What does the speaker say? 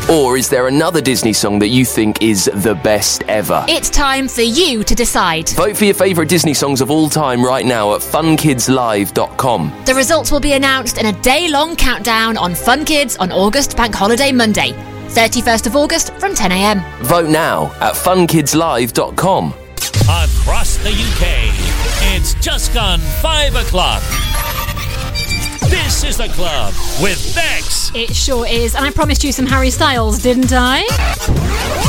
Or is there another Disney song that you think is the best ever? It's time for you to decide. Vote for your favourite Disney songs of all time right now at funkidslive.com. The results will be announced in a day-long countdown on Fun Kids on August Bank Holiday Monday, 31st of August from 10 a.m. Vote now at funkidslive.com. Across the UK, it's just gone 5 o'clock. This is The Club with Bex. It sure is, and I promised you some Harry Styles, didn't I?